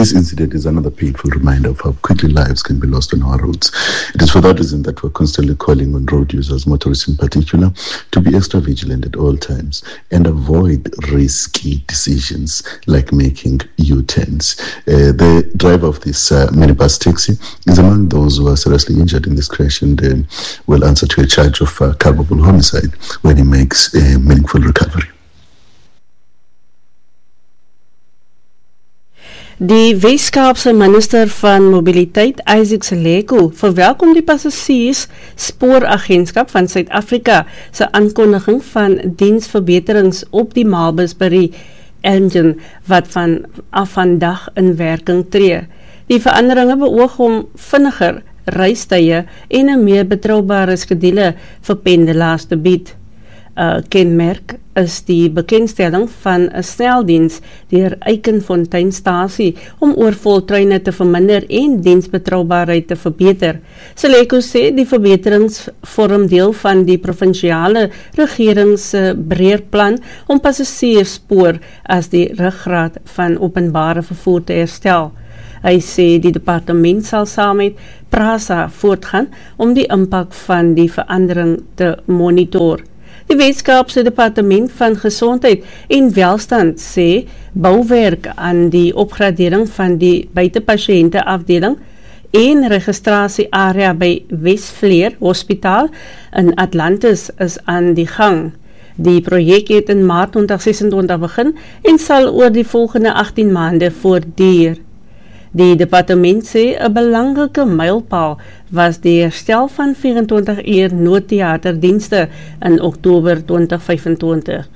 this incident is another painful reminder of how quickly lives can be lost on our roads. It is for that reason that we're constantly calling on road users, motorists in particular, to be extra vigilant at all times and avoid risky decisions like making U-turns. The driver of this minibus taxi is among those who are seriously injured in this crash and will answer to a charge of culpable homicide when he makes a meaningful recovery. Die Wes-Kaapse minister van mobiliteit, Isaac Seleku, verwelkom die passasiers spooragentskap van Suid-Afrika se aankondiging van diensverbeterings op die Mulberry engine wat vandag in werking tree. Die veranderinge beoog om vinniger reistye en 'n meer betroubare skedule vir pendelaars te bied. Kenmerk is die bekendstelling van 'n sneldiens deur Eikenfonteinstasie om oorvol treine te verminder en diensbetroubaarheid te verbeter. Seleku sê die verbeterings vorm deel van die provinsiale regering se breër plan om passasiersspoor as die ruggraat van openbare vervoer te herstel. Hy sê die departement sal saam met PRASA voortgaan om die impak van die verandering te monitor. Die Wes-Kaapse Departement van Gesondheid en Welstand sê bouwerk aan die opgradering van die buitepasiënte afdeling en registrasiearea by Wesvleer Hospitaal in Atlantis is aan die gang. Die projek het in Maart 2026 begin en sal oor die volgende 18 maande voortduur. Die departement sê 'n belangrike mylpaal was die herstel van 24 uur noodteaterdienste in Oktober 2025.